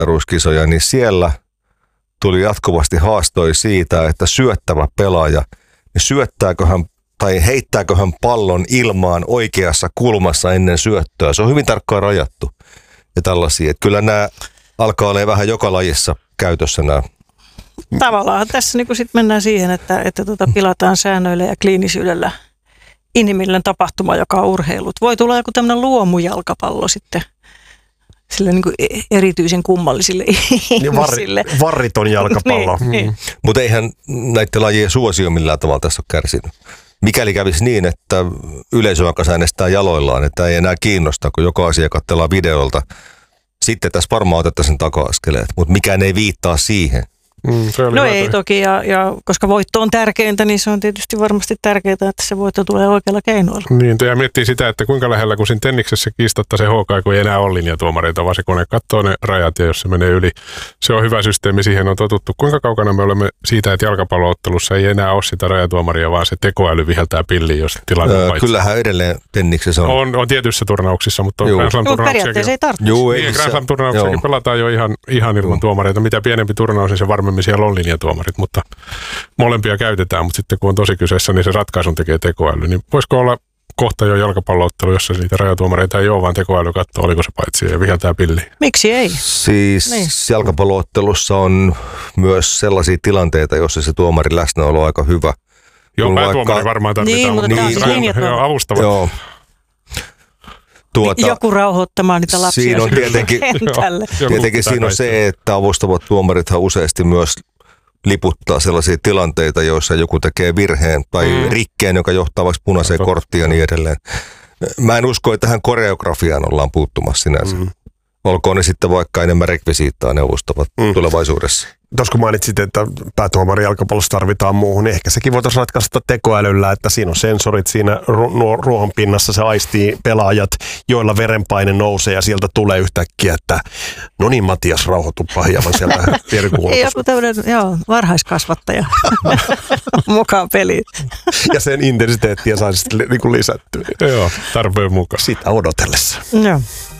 mestaruuskisoja, niin siellä tuli jatkuvasti haastoi siitä, että syöttävä pelaaja, niin syöttääkö hän tai heittääkö hän pallon ilmaan oikeassa kulmassa ennen syöttöä. Se on hyvin tarkkaan rajattu ja tällaisia. Että kyllä nämä alkaa olla vähän joka lajissa käytössä nämä. Tavallaan tässä niin sit mennään siihen, että pilataan säännöillä ja kliinisyydellä inhimillinen tapahtuma, joka on urheilut. Voi tulla joku tämmöinen luomujalkapallo sitten sille niin kuin erityisen kummallisille ihmisille. Varriton jalkapallo. Niin. Mutta eihän näiden lajien suosio millään tavalla tässä ole kärsinyt. Mikäli kävisi niin, että yleisö alkaa äänestää jaloillaan, että ei enää kiinnosta, kun joka asia katsellaan videolta, sitten tässä varmaan otettaisiin taka-askeleet, mutta mikään ei viittaa siihen. No ei toki, ja koska voitto on tärkeintä, niin se on tietysti varmasti tärkeää, että se voitto tulee oikealla keinoilla. Niin, ja miettii sitä, että kuinka lähellä, kun siinä tenniksessä kiistatta se HK, kun ei enää ole linjatuomareita, vaan se kone katsoo ne rajat, ja jos se menee yli, se on hyvä systeemi, siihen on totuttu. Kuinka kaukana me olemme siitä, että jalkapalloottelussa ei enää ole sitä rajatuomaria, vaan se tekoäly viheltää pilliin, jos tilanne on paitsi. Kyllähän edelleen tenniksessä on. On tietyissä turnauksissa, mutta on Grand Slam-turnauksiakin. Periaatteessa ei tarvitse. Grand Slam-turnauksiakin pelataan jo ihan ilman tuomareita. Mitä pienempi turnaus, niin se varmemmin siellä on linjatuomarit, mutta molempia käytetään, mutta sitten kun on tosi kyseessä, niin se ratkaisun tekee tekoäly. Niin voisiko olla kohta jo jalkapalloottelu, jossa niitä rajatuomareita ei ole, vaan tekoäly katsoo, oliko se paitsi ja viheltää pilliin? Miksi ei? Siis niin. Jalkapalloottelussa on myös sellaisia tilanteita, joissa se tuomarin läsnäolo on aika hyvä. Joo, päätuomari varmaan tarvitaan, mutta avustavat. Joo. Joku rauhoittamaan niitä lapsia. Siinä on tietenkin siinä on se, että avustavat tuomarithan useasti myös liputtaa sellaisia tilanteita, joissa joku tekee virheen tai rikkeen, joka johtaa vaikka punaiseen korttiin ja niin edelleen. Mä en usko, että tähän koreografiaan ollaan puuttumassa sinänsä. Olkoon ne sitten vaikka enemmän rekvisiittaa ne avustavat tulevaisuudessa. Tuossa kun mainitsit, että päätuomari jalkapallossa tarvitaan muuhun, niin ehkä sekin voitaisiin ratkaista tekoälyllä, että siinä on sensorit siinä ruohon pinnassa, se aistii pelaajat, joilla verenpaine nousee ja sieltä tulee yhtäkkiä, että no niin Matias, rauhoitupa hieman siellä pierikuulossa. Joku tämmöinen, varhaiskasvattaja mukaan peliin. Ja sen intensiteettiä saisi sitten lisättyä. Joo, tarpeen mukaan. Sitä odotellessa. Joo.